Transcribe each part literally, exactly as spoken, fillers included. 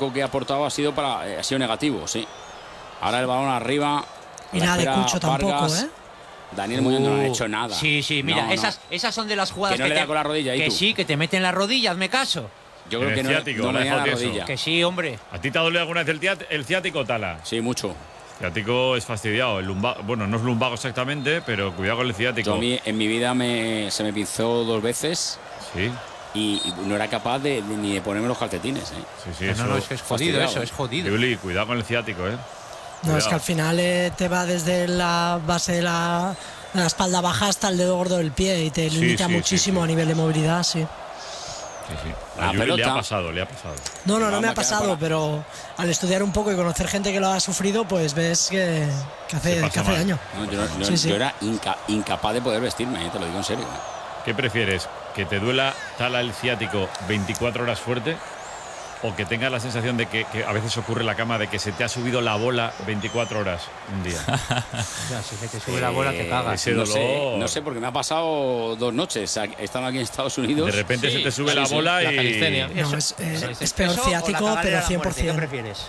poco que ha aportado ha sido, para, eh, ha sido negativo, sí. Ahora el balón arriba. Y nada de Cucho tampoco, ¿eh? Daniel uh, Muñoz no ha hecho nada. Sí, sí, mira, no, esas, no. esas son de las jugadas que no que, le te, da con la rodilla. que ¿y tú? sí, que te meten la rodilla, hazme caso. Yo creo que no, ciático, no le da la tieso. rodilla. Que sí, hombre. ¿A ti te ha dolido alguna vez el, el ciático, Tala? Sí, mucho. Ciático es fastidiado. El lumbago, bueno, no es lumbago exactamente, pero cuidado con el ciático. Yo a mí, en mi vida me, se me pinzó dos veces. Sí. Y, y no era capaz de, de, ni de ponerme los calcetines, ¿eh? Sí, sí, no, eso, no, no, es que es jodido, eso es jodido. Yuli, cuidado con el ciático, ¿eh? No, cuidado. Es que al final eh, te va desde la base de la, de la espalda baja hasta el dedo gordo del pie y te sí, limita sí, muchísimo sí, sí. a nivel de movilidad, sí. Sí, sí. La a Yuli pelota. le ha pasado, le ha pasado. No, no, no me ha pasado, pero al estudiar un poco y conocer gente que lo ha sufrido, pues ves que, que hace, que hace daño. No, yo, yo, sí, sí. yo era inca, incapaz de poder vestirme, ¿eh? Te lo digo en serio. ¿Qué prefieres? ¿Que te duela, Tala, el ciático veinticuatro horas fuerte? ¿O que tengas la sensación de que, que a veces ocurre en la cama de que se te ha subido la bola veinticuatro horas un día? Ya, si se te sube eh, la bola te cagas. Ese no, dolor... sé, no sé, porque me ha pasado dos noches estando aquí en Estados Unidos. De repente sí, se te sube sí, la sí, bola la y... No, es, eh, es peor ciático, pero cien por ciento. ¿Qué prefieres?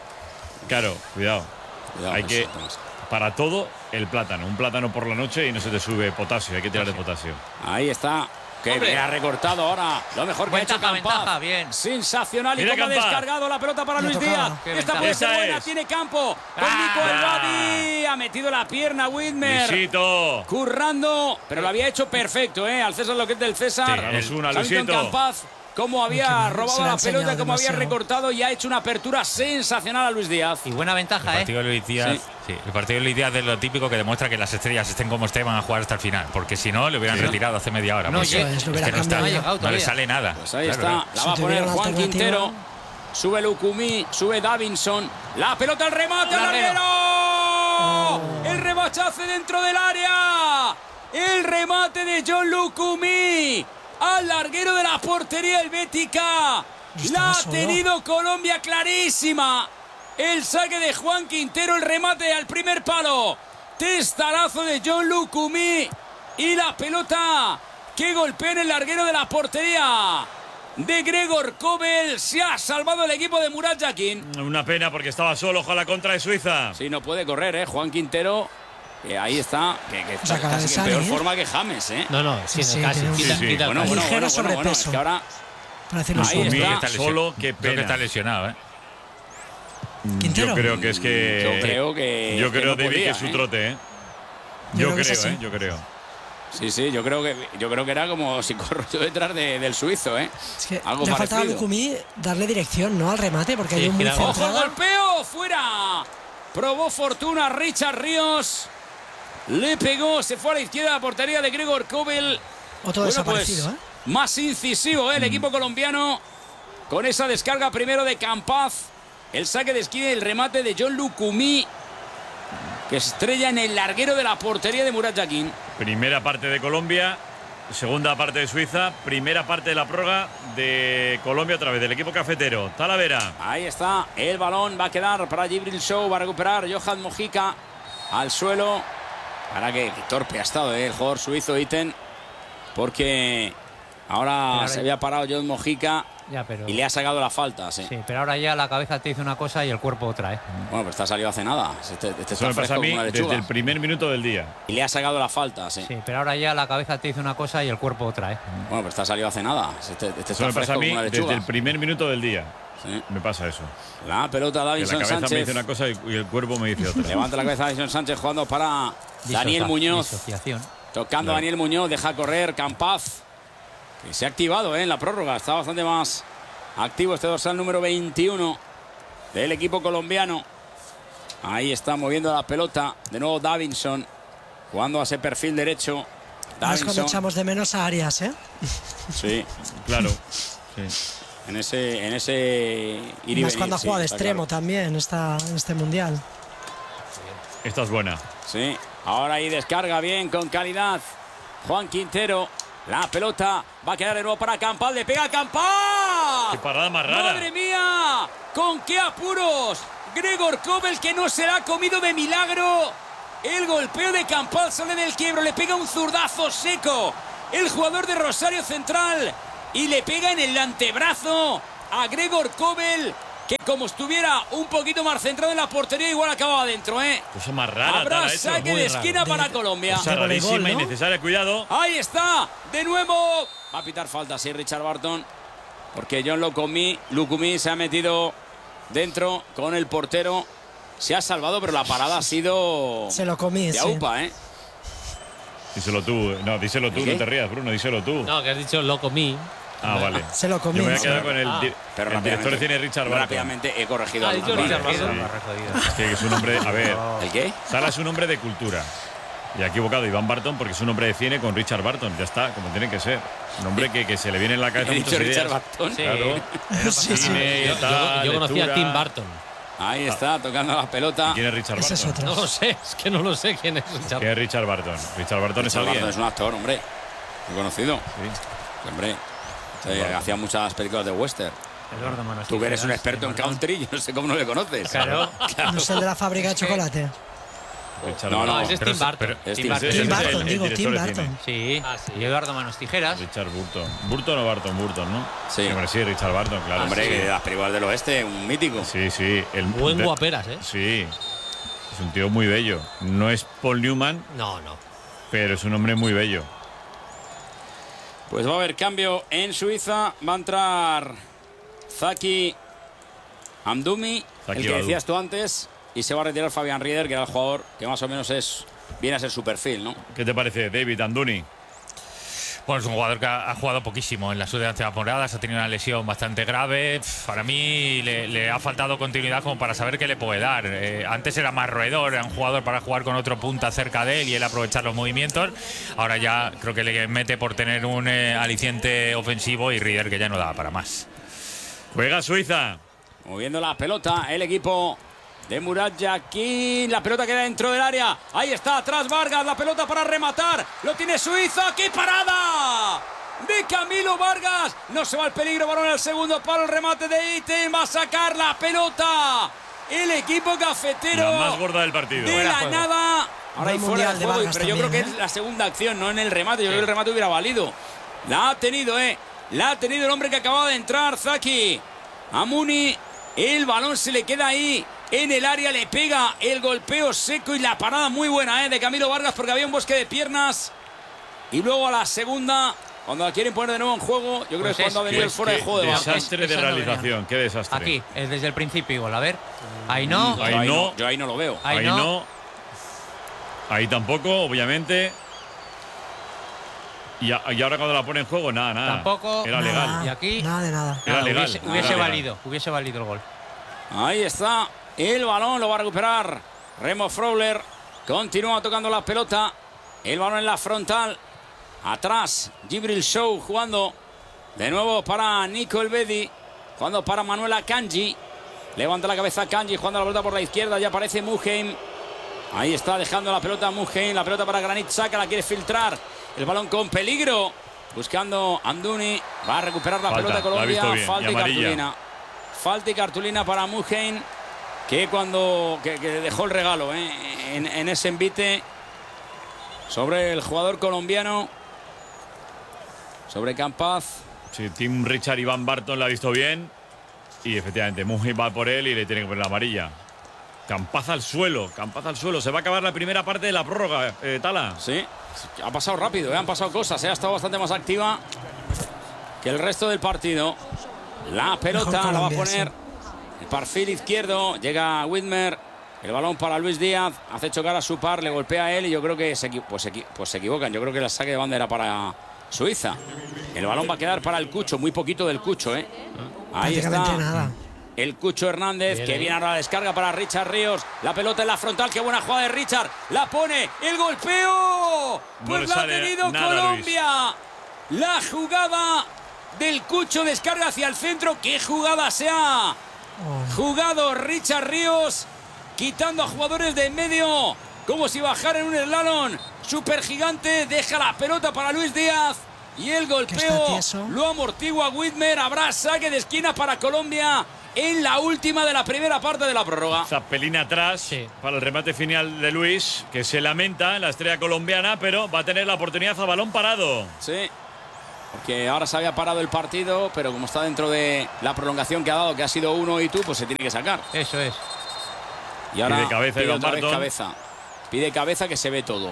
Claro, cuidado. Cuidado hay que, eso, para todo, el plátano. Un plátano por la noche y no se te sube potasio. Hay que tirar de potasio. Ahí está. Que me ha recortado ahora. Lo mejor que ventaja, ha hecho Campaz. Ventaja, bien. Sensacional. Mira y cómo ha descargado la pelota para Me Luis tocaba. Díaz. Esta puede ser buena. Es. Tiene campo. Con ah, Nico El Badi. Ha metido la pierna Whitmer. Luisito. Currando. Pero lo había hecho perfecto, ¿eh? Al César lo que es del César. Sí, una, Luisito. Campaz. Cómo había robado la pelota, cómo había recortado y ha hecho una apertura sensacional a Luis Díaz. Y buena ventaja, el partido ¿eh? De Luis Díaz, sí. Sí, el partido de Luis Díaz es lo típico que demuestra que las estrellas estén como estén, van a jugar hasta el final. Porque si no, le hubieran sí. retirado hace media hora. No, pues, es, es, es que no, está, llegado, no le sale nada. Pues ahí claro, está, claro. la va a poner Juan Quintero. Sube Lucumí, sube Davinson. La pelota, el remate, el larguero. Oh. El rebachazo dentro del área. El remate de John Lucumí. Al larguero de la portería helvética. La ha tenido Colombia clarísima. El saque de Juan Quintero, el remate al primer palo. Testarazo de John Lucumí. Y la pelota que golpea en el larguero de la portería de Gregor Kobel. Se ha salvado el equipo de Murat Yakin. Una pena porque estaba solo con la contra de Suiza. Sí, no puede correr, ¿eh? Juan Quintero. Que ahí está, que, que está casi en peor forma que James, ¿eh? No, no, sí, sí, casi. Sí, sí. Bueno, bueno, bueno, bueno, bueno, bueno, es que ahora... Ahí está, está solo, qué pena. Creo que está lesionado, ¿eh? ¿Quintero? Yo creo que es que... Yo creo que... Yo creo, que no David, que es su ¿eh? trote, ¿eh? Yo, yo creo, creo, que ¿eh? Yo creo. Sí, sí, yo creo que yo creo que era como si corro yo detrás de, del suizo, ¿eh? Es que algo le faltaba a parecido. Lucumí darle dirección, ¿no? Al remate, porque sí, hay un muy ¡ojo, centrado. golpeo! ¡Fuera! Probó fortuna Richard Ríos. Le pegó, se fue a la izquierda de la portería de Gregor Kobel. Otro bueno, desaparecido, pues, ¿eh? Más incisivo, ¿eh? El mm. equipo colombiano. Con esa descarga primero de Campaz. El saque de esquina y el remate de John Lucumí. Que estrella en el larguero de la portería de Murat Yakin. Primera parte de Colombia, segunda parte de Suiza, primera parte de la prórroga de Colombia otra vez, del equipo cafetero. Talavera. Ahí está, el balón va a quedar para Djibril Sow, va a recuperar Johan Mojica al suelo. Ahora que, que torpe ha estado, ¿eh? El jugador suizo Itten, porque ahora, ahora se había parado John Mojica. Ya, pero... y le ha sacado la falta, sí. Sí, pero ahora ya la cabeza te dice una cosa y el cuerpo otra, ¿eh? Bueno, pues está salido hace nada. Este, este Eso me pasa a mí desde el primer minuto del día. Y le ha sacado la falta, sí. Sí, pero ahora ya la cabeza te dice una cosa y el cuerpo otra, ¿eh? Bueno, pues está salido hace nada. Este, este Eso me pasa a mí desde el primer minuto del día. Sí. Me pasa eso. La pelota Davinson Sánchez. La cabeza Sánchez. me dice una cosa y el cuerpo me dice otra. Levanta la cabeza Davinson Sánchez jugando para Daniel Muñoz. Disociación. Tocando a Daniel Muñoz, deja correr Campaz. Que se ha activado, ¿eh? En la prórroga. Está bastante más activo este dorsal número veintiuno del equipo colombiano. Ahí está moviendo la pelota. De nuevo Davinson. Jugando a ese perfil derecho. Es cuando echamos de menos a Arias, ¿eh? Sí, claro. Sí. En ese, en ese ir y Más venir, cuando ha jugado sí, de extremo claro. también esta, este mundial. Esta es buena. Sí, ahora ahí descarga bien, con calidad. Juan Quintero. La pelota va a quedar de nuevo para Campaz. Le pega a Campaz. ¡Qué parada más rara! ¡Madre mía! ¡Con qué apuros! Gregor Kobel, que no se la ha comido de milagro. El golpeo de Campaz sale del quiebro. Le pega un zurdazo seco. El jugador de Rosario Central. Y le pega en el antebrazo a Gregor Kobel. que como estuviera un poquito más centrado en la portería, igual acababa adentro, ¿eh? Cosa más rara. Habrá Tala, eso. saque Muy de raro. esquina De- para Colombia. Cosa de voleibol, rarísima, ¿no? innecesaria. Cuidado. Ahí está, de nuevo. Va a pitar falta, sí, Richard Barton. Porque John Lucumí, Lucumí se ha metido dentro con el portero. Se ha salvado, pero la parada ha sido Se lo comí, de sí. aupa, ¿eh? Díselo tú. No, díselo tú, ¿El qué? no te rías, Bruno, díselo tú. No, que has dicho lo comí. Ah, vale. Se lo comí. Yo me voy a sí. quedar con el, Ah, di- Pero el director de rápidamente- cine Richard Barton. Rápidamente he corregido. Ah, al- dicho Vale, Richard sí. Barton. Barra jodida. Es que es un hombre. A ver, ¿El qué? Sala es un hombre de cultura. Y ha equivocado Iván Barton porque es un hombre de cine con Richard Barton. Ya está, como tiene que ser. Un hombre que, que se le viene en la cabeza He muchas dicho ideas. Richard Barton. Sí. Claro. Sí, sí. Cine, Yo, tal, yo- yo conocía a lectura. Tim Burton. Ahí está, tocando la pelota. ¿Y quién es Richard Ese es Barton? otro. No lo sé, es que no lo sé quién es Richard. ¿Quién es Richard Barton? Richard Barton es Richard alguien. Barton es un actor, hombre. Muy conocido. Sí. Hombre. Sí, hacía muchas películas de western. Eduardo Manos Tú que eres un Tijeras, experto en Marlon. country, yo no sé cómo no le conoces. Claro. No es el de la fábrica de chocolate. Richard No, Barton. No, ese es Pero Tim es- Burton. pero- Es Tim Tim Burton. Ese es Tim el- Burton, el digo, director Tim de Burton. cine. Sí. Ah, sí. Y Eduardo Manos Tijeras. Richard Burton. ¿Burton o Barton? Burton, ¿no? Sí. Hombre, sí, Richard Barton, claro. Hombre, sí. que de las películas del oeste, un mítico. Sí, sí. El, Buen de- guaperas, ¿eh? Sí. Es un tío muy bello. No es Paul Newman, No, no. pero es un hombre muy bello. Pues va a haber cambio en Suiza. Va a entrar Zaki Amdouni, Zaki el que Badu. decías tú antes. Y se va a retirar Fabián Rieder, que era el jugador que más o menos es viene a ser su perfil, ¿no? ¿Qué te parece, David Anduni? Bueno, es un jugador que ha, ha jugado poquísimo en las últimas temporadas, ha tenido una lesión bastante grave. Pff, Para mí le, le ha faltado continuidad como para saber qué le puede dar. Eh, antes era más roedor, era un jugador para jugar con otro punta cerca de él y él aprovechar los movimientos. Ahora ya creo que le mete por tener un eh, aliciente ofensivo y Rieder que ya no da para más. Juega Suiza. Moviendo la pelota, el equipo de Murat Yakin. La pelota queda dentro del área. Ahí está, atrás Vargas. La pelota para rematar. Lo tiene Suiza. ¡Qué parada! De Camilo Vargas. No se va el peligro. Balón al segundo palo. El remate de Iten. Va a sacar la pelota. El equipo cafetero. La más gorda del partido. De Fuera la juego. nada. Ahora hay Buen fuera mundial de de juego. Vargas Pero yo creo que también, es ¿eh? la segunda acción, no en el remate. Yo creo que el remate hubiera valido. La ha tenido, ¿eh? La ha tenido el hombre que acababa de entrar, Zaki Amdouni. El balón se le queda ahí en el área, le pega el golpeo seco y la parada muy buena, ¿eh? De Camilo Vargas, porque había un bosque de piernas. Y luego a la segunda, cuando la quieren poner de nuevo en juego, yo creo Pues que es cuando es- ha venido el Qué- fuera de qué juego de Vargas. desastre de Esa no realización, venía. qué desastre. Aquí, es desde el principio igual. A ver. Ahí no. Yo Ahí ahí no. Yo ahí no lo veo. Ahí Ahí no. no. Ahí tampoco, obviamente. Y, a- y ahora cuando la pone en juego, nada, nada. Tampoco. Era Nada, legal. Y aquí- Nada de nada. Era Nada, legal. Hubiese, Era hubiese legal. valido. Hubiese valido el gol. Ahí está el balón, lo va a recuperar Remo Freuler. Continúa tocando la pelota. El balón en la frontal. Atrás, Gibril Show jugando de nuevo para Nico Elvedi. Jugando para Manuela Kanji. Levanta la cabeza Kanji, jugando la pelota por la izquierda. Ya aparece Muheim. Ahí está dejando la pelota Muheim. La pelota para Granit Xhaka, la quiere filtrar. El balón con peligro. Buscando Amdouni. Va a recuperar la Falta, pelota la ha Colombia. visto bien, y Falta y amarilla. cartulina. Falta y cartulina para Muheim, que cuando que, que dejó el regalo, ¿eh? en, en ese envite sobre el jugador colombiano, sobre Campaz. Sí, Tim Richard Iván Barton la ha visto bien. Y efectivamente, Muji va por él y le tiene que poner la amarilla. Campaz al suelo, Campaz al suelo. Se va a acabar la primera parte de la prórroga, eh, Tala. Sí, ha pasado rápido, ¿eh? Han pasado cosas, ¿eh? Ha estado bastante más activa que el resto del partido. La pelota Mejor la va a Colombia, poner el perfil izquierdo. Llega Whitmer. El balón para Luis Díaz. Hace chocar a su par, le golpea a él y yo creo que se, equi- pues, se equi- pues se equivocan. Yo creo que el saque de banda era para Suiza. El balón va a quedar para el Cucho, muy poquito del Cucho, ¿eh? Ahí está. Prácticamente nada. El Cucho Hernández, Bien, que ahí. viene ahora la descarga para Richard Ríos. La pelota en la frontal, qué buena jugada de Richard. La pone, el golpeo. No Pues le la ha sale tenido nada, Colombia. La jugada del Cucho, descarga hacia el centro. ¡Qué jugada se ha Oh, jugado Richard Ríos! Quitando a jugadores de en medio, como si bajara en un slalom super gigante. Deja la pelota para Luis Díaz. Y el está golpeo tieso. lo amortigua Whitmer. Habrá saque de esquina para Colombia en la última de la primera parte de la prórroga. Zapelín atrás Sí. para el remate final de Luis, que se lamenta en la estrella colombiana, pero va a tener la oportunidad a balón parado. Sí. Porque ahora se había parado el partido, pero como está dentro de la prolongación que ha dado, que ha sido uno y tú, pues se tiene que sacar. Eso es. Y ahora pide cabeza, pide Iván otra vez Barton. cabeza. Pide cabeza, que se ve todo.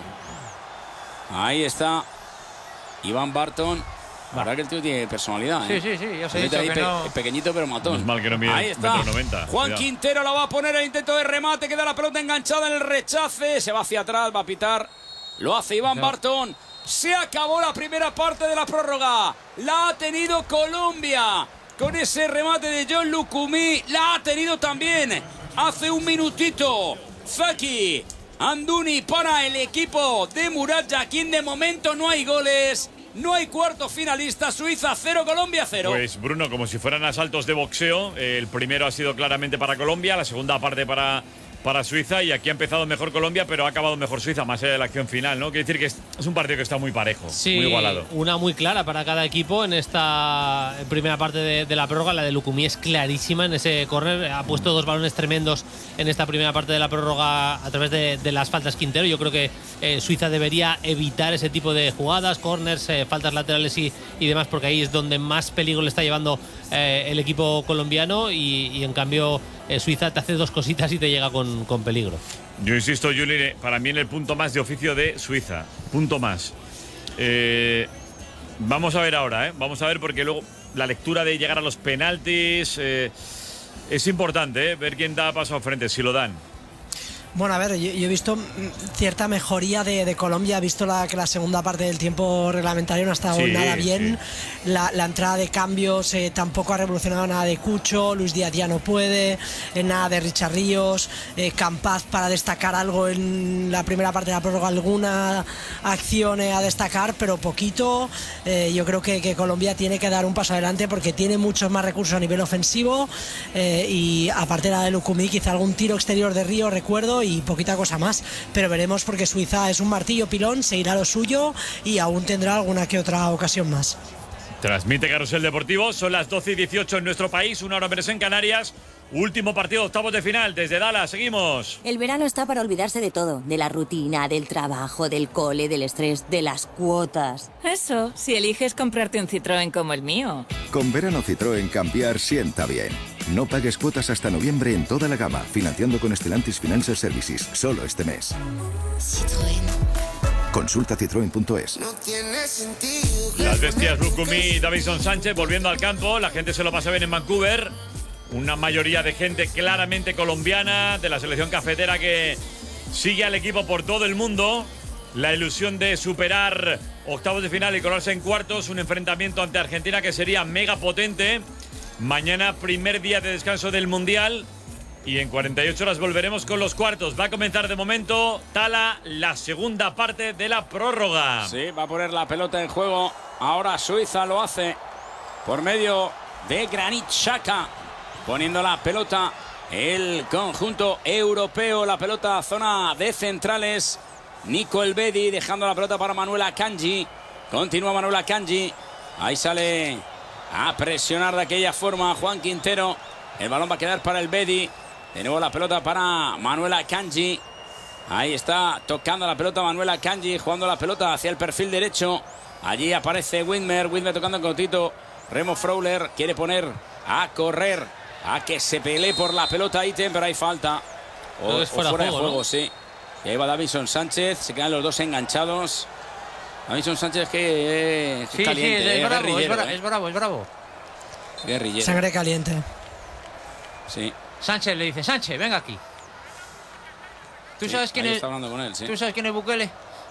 Ahí está Iván Barton. La verdad que el tío tiene personalidad, ¿eh? Sí, sí, sí, ya os he Se mete dicho ahí que pe no. pequeñito pero matón. No es mal que no mide Ahí está. metro noventa. Juan Cuidado. Quintero la va a poner el intento de remate. Queda la pelota enganchada en el rechace. Se va hacia atrás, va a pitar. Lo hace Iván No. Barton. Se acabó la primera parte de la prórroga. La ha tenido Colombia. Con ese remate de John Lucumí. La ha tenido también hace un minutito Zaki Anduni para el equipo de Murat Yakin. De momento no hay goles. No hay cuarto finalista. Suiza cero, Colombia cero. Pues Bruno, como si fueran asaltos de boxeo. El primero ha sido claramente para Colombia, la segunda parte para, para Suiza, y aquí ha empezado mejor Colombia, pero ha acabado mejor Suiza, más allá de la acción final, ¿no? Quiere decir que es, es un partido que está muy parejo, Sí, muy igualado. una muy clara para cada equipo en esta primera parte de, de la prórroga. La de Lucumí es clarísima en ese córner. Ha puesto dos balones tremendos en esta primera parte de la prórroga a través de, de las faltas Quintero. Yo creo que eh, Suiza debería evitar ese tipo de jugadas, córners, eh, faltas laterales y, y demás, porque ahí es donde más peligro le está llevando eh, el equipo colombiano, y, y en cambio eh, Suiza te hace dos cositas y te llega con, con peligro. Yo insisto, Juli, para mí en el punto más de oficio de Suiza. Punto más. Eh, vamos a ver ahora, ¿eh? Vamos a ver, porque luego la lectura de llegar a los penaltis eh, es importante, ¿eh? Ver quién da paso al frente, si lo dan. Bueno, a ver, yo, yo he visto cierta mejoría de, de Colombia. He visto la, que la segunda parte del tiempo reglamentario no ha estado Sí, nada bien. sí. La, la entrada de cambios eh, tampoco ha revolucionado nada de Cucho. Luis Díaz ya no puede. Eh, nada de Richard Ríos. Eh, Campaz para destacar algo en la primera parte de la prórroga. Alguna acción eh, a destacar, pero poquito. Eh, yo creo que, que Colombia tiene que dar un paso adelante porque tiene muchos más recursos a nivel ofensivo. Eh, y aparte de la de Lucumí, quizá algún tiro exterior de Ríos, recuerdo, y poquita cosa más, pero veremos, porque Suiza es un martillo pilón, se irá lo suyo y aún tendrá alguna que otra ocasión más. Transmite Carrusel Deportivo, son las doce y dieciocho en nuestro país, una hora menos en Canarias. Último partido, octavos de final, desde Dallas, seguimos. El verano está para olvidarse de todo, de la rutina, del trabajo, del cole, del estrés, de las cuotas. Eso, si eliges comprarte un Citroën como el mío. Con verano Citroën cambiar sienta bien. No pagues cuotas hasta noviembre en toda la gama, financiando con Stellantis Financial Services, solo este mes. Citroën. Consulta citroen punto es. No tiene sentido. Las bestias Lucumí y Davinson Sánchez volviendo al campo, la gente se lo pasa bien en Vancouver. Una mayoría de gente claramente colombiana, de la selección cafetera, que sigue al equipo por todo el mundo. La ilusión de superar octavos de final y colarse en cuartos, un enfrentamiento ante Argentina que sería mega potente. Mañana, primer día de descanso del Mundial, y en cuarenta y ocho horas volveremos con los cuartos. Va a comenzar de momento, Tala, la segunda parte de la prórroga. Sí, va a poner la pelota en juego. Ahora Suiza lo hace por medio de Granit Xhaka, poniendo la pelota el conjunto europeo. La pelota zona de centrales. Nico Elvedi dejando la pelota para Manuel Akanji. Continúa Manuel Akanji. Ahí sale a presionar de aquella forma Juan Quintero. El balón va a quedar para Elvedi. De nuevo la pelota para Manuel Akanji. Ahí está tocando la pelota Manuel Akanji, jugando la pelota hacia el perfil derecho. Allí aparece Widmer. Widmer tocando con Tito. Remo Freuler quiere poner a correr, a que se pelee por la pelota Iten, pero hay falta. O, es o fuera, fuera juego, de juego, ¿no? sí. Y ahí va Davinson Sánchez. Se quedan los dos enganchados. Davinson Sánchez que eh, es Sí, caliente, sí, es, eh, es bravo, es guerrillero, bravo, eh. es bravo, es bravo. Guerrillero. Sangre caliente. Sí. Sánchez le dice, Sánchez, venga aquí. ¿Tú Sí, sabes quién ahí es? está hablando con él, sí. ¿Tú sabes quién es Bukele?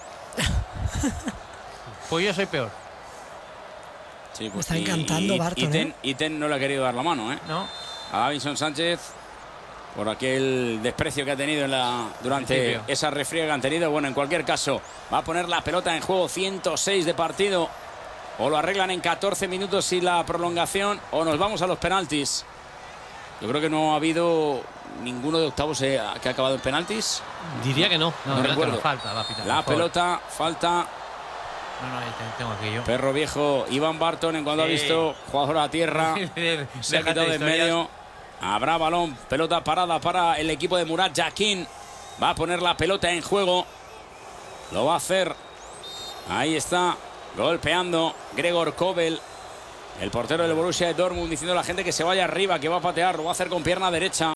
Pues yo soy peor. Sí, Me está encantando Barton, Iten, ¿eh? Iten no le ha querido dar la mano, ¿eh? ¿No? A Davinson Sánchez por aquel desprecio que ha tenido en la, durante Principio. esa refriega que han tenido. Bueno, en cualquier caso, va a poner la pelota en juego. ciento seis de partido. O lo arreglan en catorce minutos y la prolongación, o nos vamos a los penaltis. Yo creo que no ha habido ninguno de octavos eh, que ha acabado en penaltis. Diría que no. No, No no, recuerdo. falta, va a pitar. La por favor. pelota, falta. No, no, ahí te- tengo aquí yo. Perro viejo, Iván Barton, en cuanto Sí. ha visto jugador a tierra, se ha Déjate quitado de en historias. medio. Habrá balón, pelota parada para el equipo de Murat Yakin. Va a poner la pelota en juego. Lo va a hacer. Ahí está Golpeando Gregor Kobel, el portero del Borussia de Dortmund, diciendo a la gente que se vaya arriba, que va a patear, lo va a hacer con pierna derecha.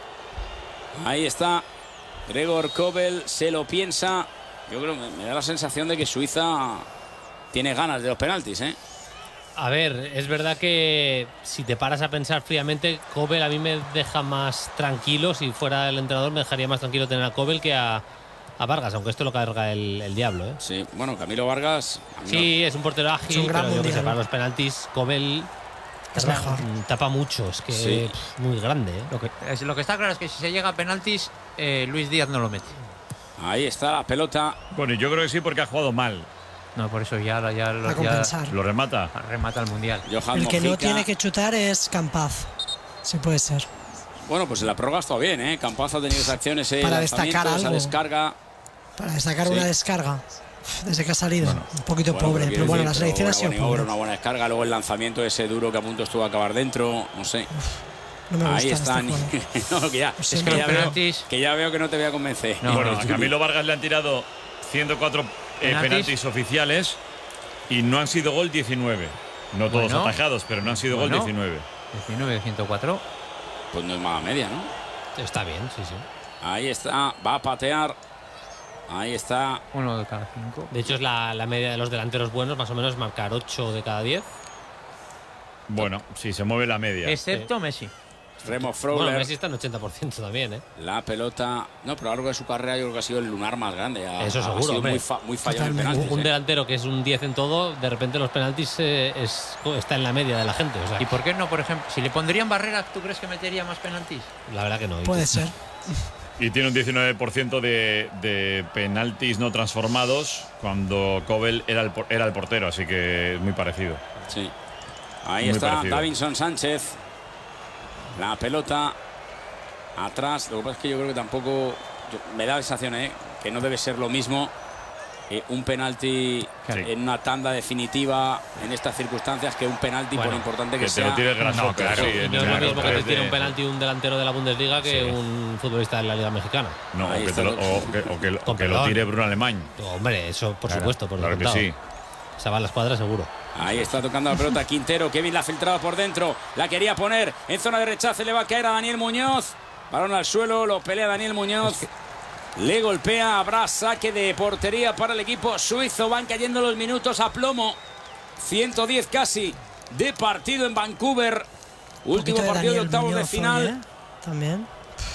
Ahí está Gregor Kobel, se lo piensa. Yo creo que me da la sensación de que Suiza tiene ganas de los penaltis, ¿eh? A ver, es verdad que si te paras a pensar fríamente, Kobel a mí me deja más tranquilo. Si fuera el entrenador me dejaría más tranquilo tener a Kobel que a, a Vargas, aunque esto lo carga el, el diablo, ¿eh? Sí, bueno, Camilo Vargas... Sí, es un portero ágil, Es un gran pero yo que sé, mundial. para los penaltis, Kobel Es tapa, mejor. tapa mucho, es que Sí. pff, muy grande, ¿eh? Lo que, es- lo que está claro es que si se llega a penaltis, eh, Luis Díaz no lo mete. Ahí está la pelota. Bueno, yo creo que sí porque ha jugado mal. No, por eso ya, ya, lo- A ya compensar. Lo remata. remata el Mundial. Johan El que no Mojica. tiene que chutar es Campaz. Sí puede ser. Bueno, pues en la prórroga está bien, ¿eh? Campaz ha tenido esas acciones, ese Para lanzamiento, destacar esa algo. descarga. Para destacar Sí. una descarga. Uf, Desde que ha salido. un poquito Bueno, pobre. pero Pero quiero bueno, decir, la pero selección ha una sido buena maniobra, pobre. una buena descarga, luego el lanzamiento ese duro que a punto estuvo a acabar dentro, no sé. No me Ahí gusta están. este juego. No, que ya, Es es que que, los ya veo, penaltis- que ya veo que no te voy a convencer. No, bueno, Bueno, a Camilo Vargas le han tirado ciento cuatro eh, Penaltis. penaltis oficiales y no han sido gol diecinueve. No todos Bueno. atajados, pero no han sido Bueno. gol diecinueve. diecinueve de ciento cuatro. pues no es mala media, ¿no? Está bien, sí, sí. Ahí está, va a patear. Ahí está. Uno de cada cinco. De hecho, es la, la media de los delanteros buenos, más o menos marcar ocho de cada diez. Bueno, sí, se mueve la media. Excepto Messi. Remo Bueno, Freuler. Messi está en ochenta por ciento también, ¿eh? La pelota. No, pero a lo largo de su carrera yo creo que ha sido el lunar más grande. Ha, Eso ha seguro, sido hombre. muy, fa- muy fallado en Totalmente. penaltis. Un ¿eh? delantero que es un diez en todo, de repente los penaltis eh, es, está en la media de la gente. O sea, ¿Y por qué no, por ejemplo, si le pondrían barreras, ¿tú crees que metería más penaltis? la verdad que no. Puede ser. Y tiene un diecinueve por ciento de, de penaltis no transformados cuando Kobel era el, por- era el portero, así que es muy parecido. Sí. Ahí Muy está parecido. Davinson Sánchez. La pelota atrás. Lo que pasa es que yo creo que tampoco. yo- me da la sensación, ¿eh? Que no debe ser lo mismo eh, un penalti Sí. en una tanda definitiva en estas circunstancias que un penalti Bueno, por importante que, Que te sea. lo tire Grasshopper, No, claro. sí, Y en- no es lo claro, mismo que te través tire de- un penalti un delantero de la Bundesliga que Sí. un futbolista de la Liga Mexicana. No, o Ahí que, está te lo, todo. o que- o que lo- Con o que lo perdón. tire Bruno Alemán. Hombre, eso por Claro, supuesto, por claro que descontado. sí. Se va a la escuadra seguro. Ahí está tocando la pelota Quintero. Kevin la ha filtrado por dentro. La quería poner en zona de rechace. Le va a caer a Daniel Muñoz. Balón al suelo. Lo pelea Daniel Muñoz. Le golpea. Habrá saque de portería para el equipo suizo. Van cayendo los minutos a plomo. ciento diez casi de partido en Vancouver. Último Poquito de partido de Daniel octavos de Muñoz hoy, final. ¿eh? También.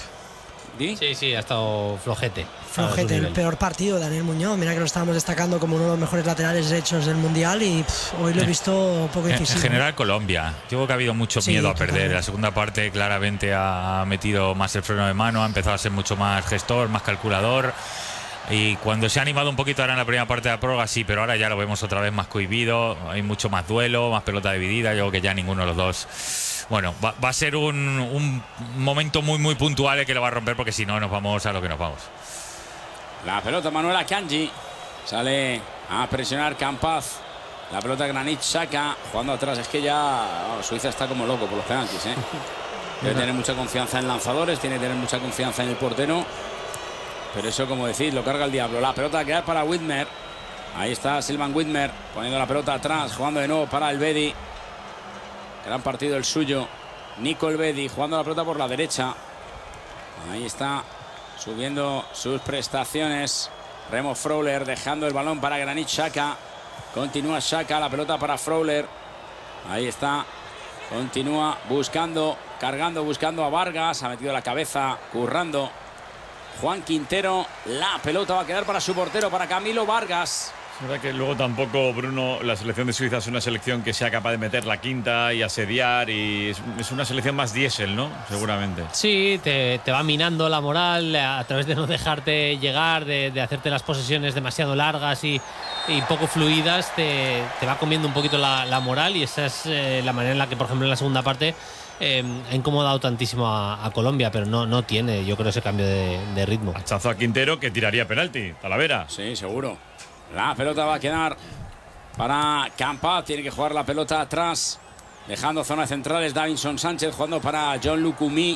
¿Di? Sí, sí, ha estado flojete. Flojete, A su el nivel. peor partido, Daniel Muñoz. Mira que lo estábamos destacando como uno de los mejores laterales derechos del Mundial y pff, hoy lo he visto poco En, en decisivo. general, Colombia. Yo creo que ha habido mucho Sí, miedo a totalmente. perder. La segunda parte claramente ha metido más el freno de mano, ha empezado a ser mucho más gestor, más calculador. Y cuando se ha animado un poquito ahora en la primera parte de la prórroga, sí, pero ahora ya lo vemos otra vez más cohibido. Hay mucho más duelo, más pelota dividida. Yo creo que ya ninguno de los dos. Bueno, va, va a ser un, un momento muy, muy puntual el que lo va a romper, porque si no, nos vamos a lo que nos vamos. La pelota Manuela Kanji. Sale a presionar Campaz. La pelota Granit Xhaka jugando atrás. Es que ya oh, Suiza está como loco por los penaltis, ¿eh? Debe tener mucha confianza en lanzadores, tiene que tener mucha confianza en el portero. Pero eso, como decís, lo carga el diablo. La pelota a quedar para Whitmer. Ahí está Silvan Whitmer poniendo la pelota atrás, jugando de nuevo para el Bedi. Gran partido el suyo. Nico Elvedi jugando la pelota por la derecha. Ahí está subiendo sus prestaciones. Remo Freuler dejando el balón para Granit Xhaka. Continúa Xhaka, la pelota para Freuler. Ahí está. Continúa buscando, cargando, buscando a Vargas. Ha metido la cabeza, currando. Juan Quintero. La pelota va a quedar para su portero, para Camilo Vargas. Es verdad que luego tampoco, Bruno, la selección de Suiza es una selección que sea capaz de meter la quinta y asediar. Y es, es una selección más diésel, ¿no? Seguramente. Sí, te, te va minando la moral a través de no dejarte llegar, de, de hacerte las posesiones demasiado largas y, y poco fluidas, te, te va comiendo un poquito la, la moral y esa es eh, la manera en la que, por ejemplo, en la segunda parte eh, ha incomodado tantísimo a, a Colombia, pero no, no tiene, yo creo, ese cambio de, de ritmo. Hachazo a Quintero que tiraría penalti. Talavera. Sí, seguro. La pelota va a quedar para Campaz. Tiene que jugar la pelota atrás. Dejando zonas centrales. Davinson Sánchez jugando para John Lucumí.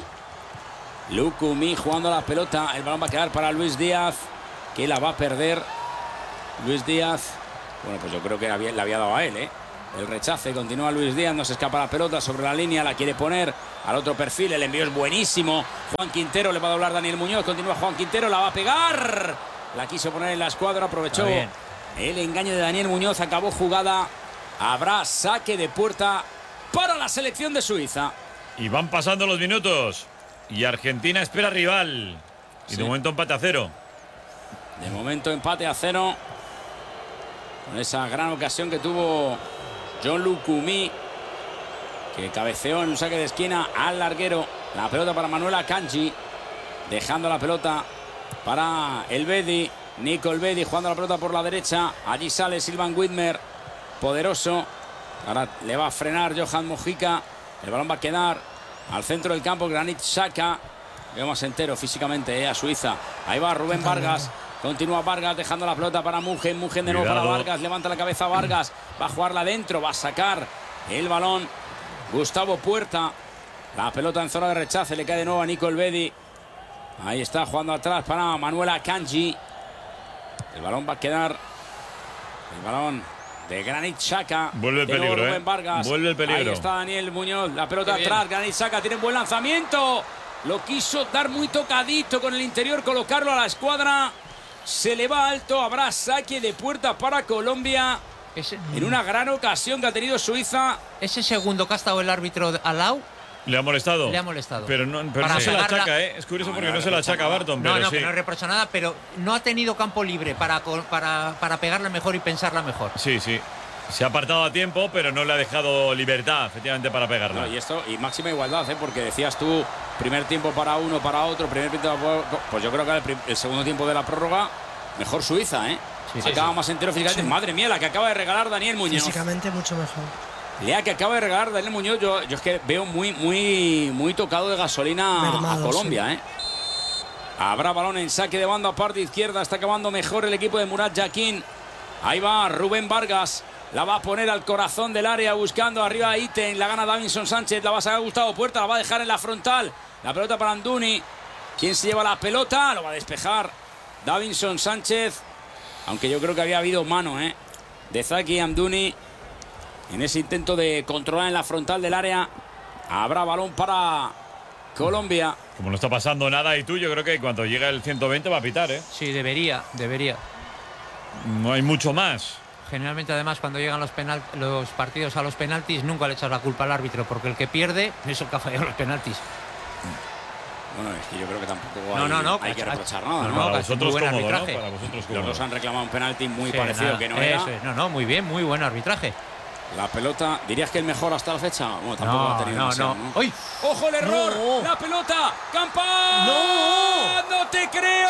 Lucumí jugando la pelota. El balón va a quedar para Luis Díaz, que la va a perder. Luis Díaz Bueno, pues yo creo que había, le había dado a él, ¿eh? El rechace, continúa Luis Díaz, no se escapa la pelota sobre la línea, la quiere poner al otro perfil, el envío es buenísimo. Juan Quintero, le va a doblar Daniel Muñoz, continúa Juan Quintero, la va a pegar. La quiso poner en la escuadra, aprovechó el engaño de Daniel Muñoz, acabó jugada. Habrá saque de puerta para la selección de Suiza. Y van pasando los minutos. Y Argentina espera rival. Y Sí. de momento empate a cero. De momento empate a cero. Con esa gran ocasión que tuvo John Lucumí, que cabeceó en un saque de esquina al larguero. La pelota para Manuel Akanji, dejando la pelota para el Bedi. Nico el Bedi jugando la pelota por la derecha. Allí sale Silvan Whitmer, poderoso. Ahora le va a frenar Johan Mojica. El balón va a quedar al centro del campo. Granit Xhaka. Veo más entero físicamente eh, a Suiza. Ahí va Rubén Vargas. Continúa Vargas dejando la pelota para Mugen. Mugen de nuevo Cuidado. para Vargas. Levanta la cabeza Vargas. Va a jugarla adentro. Va a sacar el balón Gustavo Puerta. La pelota en zona de rechace. Le cae de nuevo a Nico el Bedi. Ahí está jugando atrás para Manuel Akanji. El balón va a quedar. El balón de Granit Xhaka. Vuelve el De nuevo peligro, Rubén eh. Vargas. Vuelve el peligro. Ahí está Daniel Muñoz. La pelota Qué bien. atrás. Granit Xhaka tiene un buen lanzamiento. Lo quiso dar muy tocadito con el interior. Colocarlo a la escuadra. Se le va alto. Habrá saque de puerta para Colombia. Ese, En una gran ocasión que ha tenido Suiza. ese segundo que ha estado el árbitro al lado ¿Le ha molestado? le ha molestado. Pero no, pero Para no se la pegarla- achaca, ¿eh? Es curioso No, porque no no, se la reprocha achaca a nada. Barton, No, pero no, sí. que no reprocha nada, pero no ha tenido campo libre para, co- para, para pegarle mejor y pensarla mejor. Sí, sí. Se ha apartado a tiempo, pero no le ha dejado libertad, efectivamente, para pegarla. No, y esto, y máxima igualdad, ¿eh? Porque decías tú, primer tiempo para uno, para otro, primer tiempo para otro. Pues yo creo que el, prim- el segundo tiempo de la prórroga, mejor Suiza, ¿eh? Sí, sí, Acaba sí. más entero físicamente. Sí. Madre mía, la que acaba de regalar Daniel Muñoz. Físicamente mucho mejor. La que acaba de regalar Daniel Muñoz, yo, yo es que veo muy, muy, muy tocado de gasolina Mermado, a Colombia, sí. ¿eh? Habrá balón en saque de banda, parte izquierda. Está acabando mejor el equipo de Murat Yakin. Ahí va Rubén Vargas. La va a poner al corazón del área buscando arriba a Iten. La gana Davinson Sánchez. La va a sacar Gustavo Puerta. La va a dejar en la frontal. La pelota para Anduni. ¿Quién se lleva la pelota? Lo va a despejar Davinson Sánchez. Aunque yo creo que había habido mano, ¿eh? De Zaki Amdouni en ese intento de controlar en la frontal del área. Habrá balón para Colombia. Como no está pasando nada y tú, yo creo que cuando llegue el ciento veinte va a pitar, ¿eh? Sí, debería, debería. No hay mucho más. Generalmente, además, cuando llegan los, penal, los partidos a los penaltis, nunca le echas la culpa al árbitro, porque el que pierde es el que ha fallado los penaltis. Bueno, es que yo creo que tampoco hay, No, no, no, hay que ha- reprochar nada, ¿no? no, Para que hace vosotros muy buen cómodo, ¿no? arbitraje. Para vosotros Los cómodo. dos han reclamado un penalti muy Sí, parecido nada, que no era. eso es. No, no, muy bien, muy buen arbitraje. La pelota, ¿dirías que el mejor hasta la fecha? Bueno, tampoco No, ha tenido no, demasiado, no. ¿no? ¡Uy! ¡Ojo el error! No. ¡La pelota! ¡Campas! No. ¡No te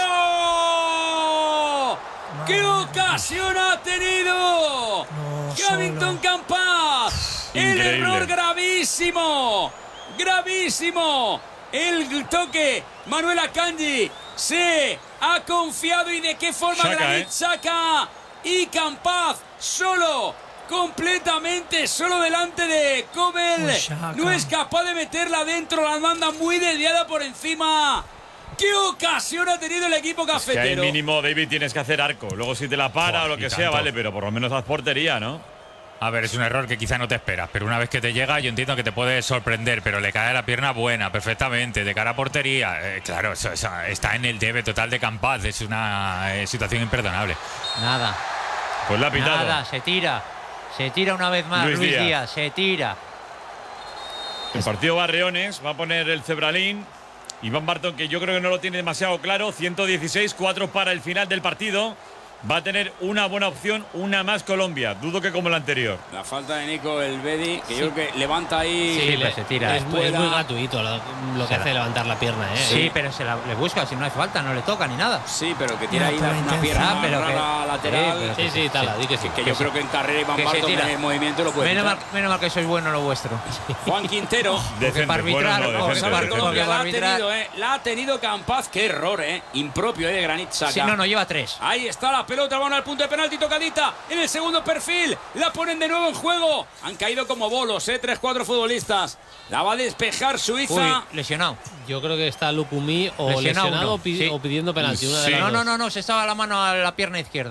creo! ¡Qué ocasión ha tenido! No, Hamilton solo. Campas. El Increíble. error gravísimo. Gravísimo. El toque. Manuel Akanji se ha confiado. ¿Y de qué forma? Xhaka, Granit ¿eh? Xhaka y Campas solo. Completamente solo delante de Kobel. Uy, Xhaka. No es capaz de meterla dentro. La manda muy desviada por encima. ¡Qué ocasión ha tenido el equipo Que hay cafetero! mínimo, David, tienes que hacer arco. Luego si te la para Buah, o lo y que sea, tanto. vale, pero por lo menos haz portería, ¿no? A ver, es un error que quizá no te esperas, pero una vez que te llega, yo entiendo que te puede sorprender, pero le cae la pierna buena, perfectamente, de cara a portería. Eh, claro, eso, eso está en el debe total de Campas, es una eh, situación imperdonable. Nada, Pues la ha pitado. nada, se tira. Se tira una vez más Luis Luis, Díaz. Díaz. se tira. El partido Barreones va a poner el Cebralín. Iván Barton, que yo creo que no lo tiene demasiado claro. ciento dieciséis, cuatro para el final del partido. Va a tener una buena opción, una más Colombia. Dudo que como la anterior. La falta de Nico el Bedi, que yo creo que levanta ahí. Sí, le- pero se tira. Es, muy- es Fuera. muy gratuito lo, lo que Se la- hace levantar la pierna, ¿eh? Sí, pero se la, le busca, si no hace falta, no le toca ni nada. Sí, pero que tiene No, ahí pero la- una intensa. pierna Ah, pero que- rara lateral. sí, Sí, sí, tala, di que sí. que yo creo que en carrera Iván que se Barton tira. en el movimiento lo puede Menos mal, quitar. menos mal que sois bueno lo vuestro. Juan Quintero. Decente, para arbitrar, bueno, no, o decente, sea, para decente. Colombia la va a ha arbitrar. tenido, eh. La ha tenido Campas. Qué error, eh. Impropio, eh, de Granit Xhaka. Sí, no, no, lleva tres. Ahí está la pelota, van al punto de penalti, tocadita en el segundo perfil, la ponen de nuevo en juego, han caído como bolos, eh, tres, cuatro futbolistas, la va a despejar Uy, Suiza. lesionado. Yo creo que está Lukumi o Lesionado lesionado uno, o, pi- sí. o pidiendo penalti. Una de Sí. las No, dos. no, no, no, se estaba la mano a la pierna izquierda.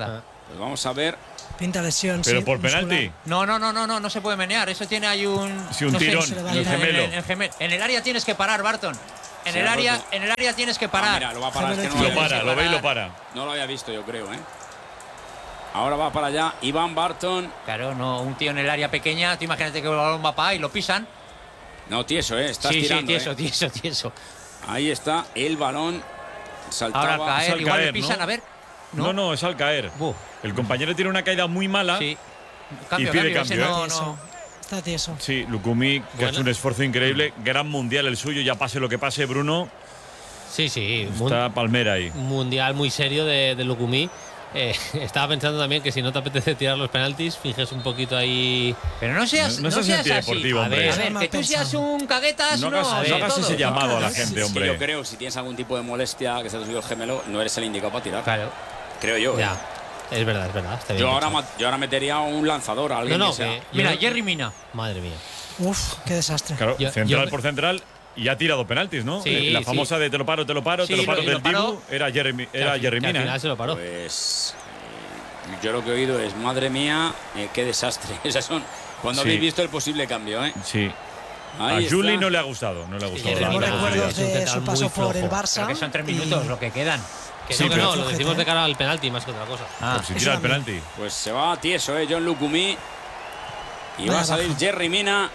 Pues vamos a ver. Pinta lesión. Pero sí, por muscular. penalti. No, no, no, no, no, no se puede menear. Eso tiene ahí un. Sí, un no sé, tirón. se le va El a ir. gemelo. En, en- en geme- en el área tienes que parar, Barton. En Se el lo ha área, roto. en el área tienes que Ah, parar. mira, lo va a parar. Es que no, Lo lo había, para, lo ve y lo para. no lo había visto, yo creo, ¿eh? Ahora va para allá Iván Barton. Claro, no, un tío en el área pequeña. Tú imagínate que el balón va para ahí y lo pisan. No, tieso, ¿eh? Estás sí, tirando, sí, tieso, ¿eh? tieso, tieso. Ahí está el balón. Saltaba. Ahora al Es caer, al igual caer, le pisan, ¿no? a ver. No, no, es al caer. Buf. El compañero tiene una caída muy mala. Sí. Cambio, Y pide cambio, ese cambio, no, Está tieso. no. Está tieso. Sí, Lukumi, que Buena. hace un esfuerzo increíble. Gran mundial el suyo, ya pase lo que pase, Bruno. Sí, sí. mun- Está Palmera ahí. mundial muy serio de, de Lukumi. Eh, estaba pensando también que si no te apetece tirar los penaltis, finges un poquito ahí. Pero no seas, No- no no seas seas así. antideportivo, A hombre. ver, a Eso ver, es que tú mal seas pensado. un caguetas, No no. hagas, a ver, no hagas todo. ese llamado a la Sí, gente, Es que hombre. yo creo, si tienes algún tipo de molestia, que se te subió el gemelo, no eres el indicado para tirar. Claro. Creo yo. ¿eh? Ya. Es verdad, es verdad. Está bien Yo ahora, dicho. ma- yo ahora metería un lanzador a alguien No, no, que sea. que- Mira, yo- Jerry Mina. Madre mía. Uf, qué desastre. Claro, Yo- central yo- por central y ha tirado penaltis, ¿no? Sí, la sí. famosa de te lo paro, te lo paro, Sí, te lo paro lo- y lo del paró. Dibu era Jeremy, Que era al- Jerry que al Mina. final ¿eh? se lo paró. Pues eh, yo lo que he oído es, madre mía, eh, qué desastre. Esas son cuando Sí. habéis visto el posible cambio, ¿eh? Sí. Ahí a Juli está. no le ha gustado, no le ha gustado. Jeremy la- Tengo Mina, la recuerdos es un de central su muy paso por el flojo. Barça. Pero que son tres y- minutos lo que quedan. Que Sí, no, que pero- no, lo decimos Ojete. de cara al penalti más que otra cosa. Ah, Por si Eso tira el también. penalti. Pues se va tieso, ¿eh? John Lukumi. Y va Vaya a salir baja. Jerry Mina.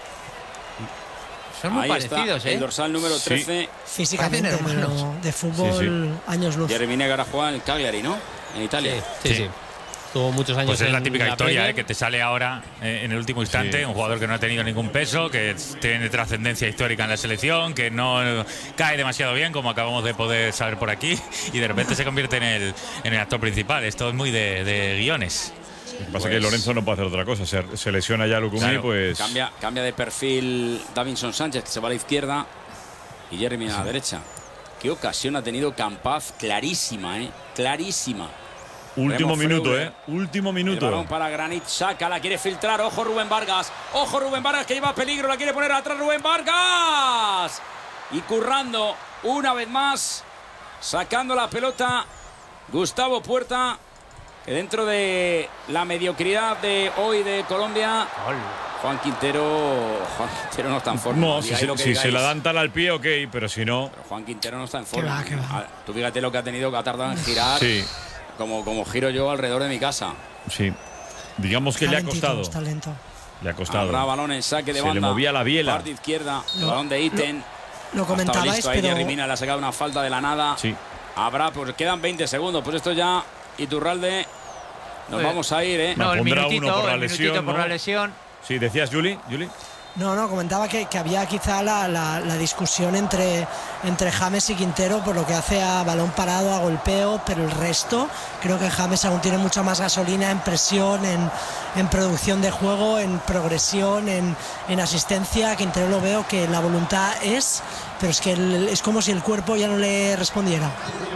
son muy Ahí parecidos, está, ¿eh? el dorsal número Sí. trece. Físicamente, Parecen hermanos. pero de fútbol, Sí, años luz. Jerry Mina que ahora juega en el Cagliari, ¿no? En Italia. Sí, sí, sí. Tuvo muchos años Pues es la en típica historia, Premier. ¿eh? Que te sale ahora eh, en el último instante, Sí. un jugador que no ha tenido ningún peso, que tiene trascendencia histórica en la selección, que no eh, cae demasiado bien, como acabamos de poder saber por aquí, y de repente se convierte en el, en el actor principal. Esto es muy de, de guiones. Lo que pasa Pues- es que Lorenzo no puede hacer otra cosa. Se, se lesiona ya Lukumi, Claro. pues. Cambia, cambia de perfil Davinson Sánchez, que se va a la izquierda, y Jerry Mina a la derecha. Qué ocasión ha tenido Campaz, clarísima, ¿eh? Clarísima. Último Remo minuto, Freuler. ¿eh? Último El balón minuto. para Granit Xhaka, la quiere filtrar. Ojo Rubén Vargas. Ojo Rubén Vargas que lleva peligro, la quiere poner atrás Rubén Vargas. Y currando una vez más, sacando la pelota Gustavo Puerta, que dentro de la mediocridad de hoy de Colombia, Juan Quintero, Juan Quintero no está en forma. No, si, Digáis se- lo que si se digáis. la dan tal al pie, ok, pero si no. Pero Juan Quintero no está en forma. va, qué va. Ah, Tú fíjate lo que ha tenido, que ha tardado en girar. Sí, Como, como giro yo alrededor de mi casa. sí. Digamos que Está le ha lentito, costado. Está lento. Le ha costado. Habrá balón en saque de Se banda. le movía la biela. Parte izquierda, el Lo- balón de Iten. Lo Ha comentabais, estado listo ahí, pero Jerry Mina le ha sacado una falta de la nada. Sí. Habrá, pues quedan veinte segundos. Pues esto ya, Iturralde, nos Eh, vamos a ir, ¿eh? No, el Pondrá minutito, uno por la el minutito lesión, por ¿no? la lesión. Sí, decías, Juli. Juli. no, no, comentaba que, que había quizá la, la- la discusión entre, entre James y Quintero por lo que hace a balón parado, a golpeo, pero el resto creo que James aún tiene mucha más gasolina en presión, en, en producción de juego, en progresión, en, en asistencia. Quintero lo veo que la voluntad es, pero es que el- es como si el cuerpo ya no le respondiera.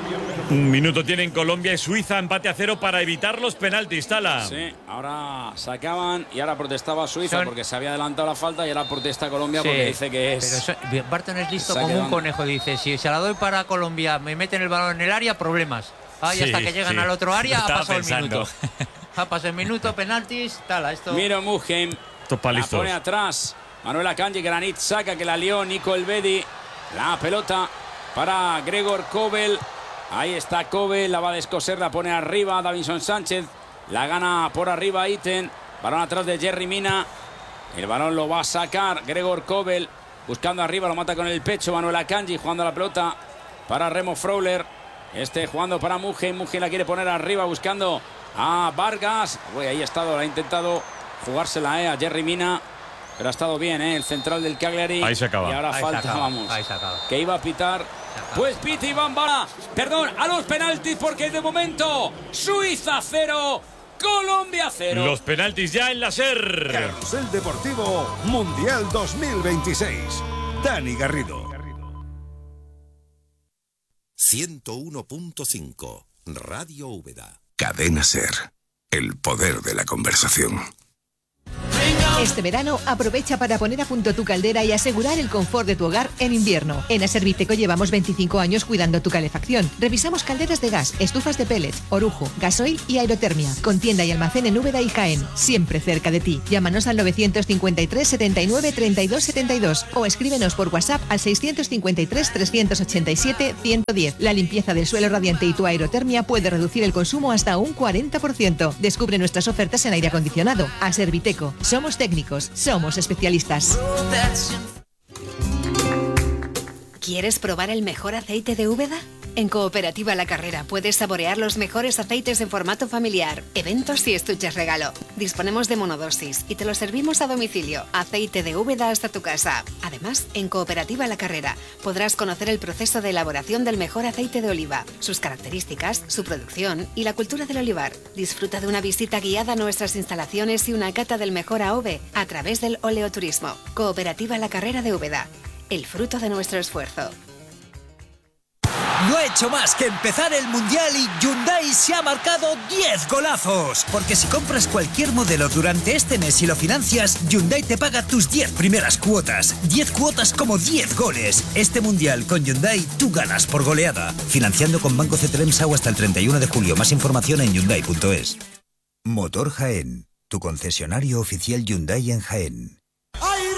Un minuto tienen Colombia y Suiza, empate a cero para evitar los penaltis, Tala. Sí, ahora sacaban y ahora protestaba Suiza Son- porque se había adelantado la falta y ahora protesta Colombia porque Sí, dice que es. Pero eso- Barton es listo Se ha como un quedado- conejo. Dice, si se la doy para Colombia, me meten el balón en el área, problemas. Ah, y Sí, hasta que llegan sí. al otro área, Lo ha estaba pasado pensando. el minuto. Ha pasado el minuto, penaltis, tal, esto. Miro Mugen. Estos La palistos. pone atrás. Manuel Akanji, Granit saca que la lió Nico Elvedi. La pelota para Gregor Kobel. Ahí está Kobel, la va a descoser, la pone arriba Davinson Sánchez. La gana por arriba Iten. Balón atrás de Jerry Mina. El balón lo va a sacar Gregor Kobel. Buscando arriba, lo mata con el pecho Manuel Akanji. Jugando la pelota para Remo Freuler. Este jugando para Mugen. Mugen la quiere poner arriba buscando a Vargas. Uy, ahí ha estado, la ha intentado jugársela eh, a Jerry Mina. Pero ha estado bien, ¿eh? El central del Cagliari. Ahí se acaba. Y ahora Ahí se falta, acaba, vamos. ahí se acaba. Que iba a pitar. Pues pita Iván Vara. Perdón, a los penaltis porque de momento Suiza cero, Colombia cero. Los penaltis ya en la SER. Carrusel Deportivo Mundial dos mil veintiséis. Dani Garrido. ciento uno punto cinco Radio Úbeda. Cadena SER. El poder de la conversación. Este verano aprovecha para poner a punto tu caldera y asegurar el confort de tu hogar en invierno. En Aserviteco llevamos veinticinco años cuidando tu calefacción. Revisamos calderas de gas, estufas de pellets, orujo, gasoil y aerotermia. Con tienda y almacén en Úbeda y Jaén, siempre cerca de ti. Llámanos al novecientos cincuenta y tres, setenta y nueve, treinta y dos, setenta y dos o escríbenos por WhatsApp al seiscientos cincuenta y tres, trescientos ochenta y siete, ciento diez. La limpieza del suelo radiante y tu aerotermia puede reducir el consumo hasta un cuarenta por ciento. Descubre nuestras ofertas en aire acondicionado. Aserviteco. Somos técnicos, somos especialistas. ¿Quieres probar el mejor aceite de Úbeda? En Cooperativa La Carrera puedes saborear los mejores aceites en formato familiar, eventos y estuches regalo. Disponemos de monodosis y te lo servimos a domicilio. Aceite de Úbeda hasta tu casa. Además, en Cooperativa La Carrera podrás conocer el proceso de elaboración del mejor aceite de oliva, sus características, su producción y la cultura del olivar. Disfruta de una visita guiada a nuestras instalaciones y una cata del mejor A O V E a través del oleoturismo. Cooperativa La Carrera de Úbeda. El fruto de nuestro esfuerzo. No ha hecho más que empezar el Mundial y Hyundai se ha marcado diez golazos. Porque si compras cualquier modelo durante este mes y lo financias, Hyundai te paga tus diez primeras cuotas. diez cuotas como diez goles. Este Mundial con Hyundai tú ganas por goleada. Financiando con Banco Cetremsau hasta el treinta y uno de julio. Más información en Hyundai punto es. Motor Jaén, tu concesionario oficial Hyundai en Jaén.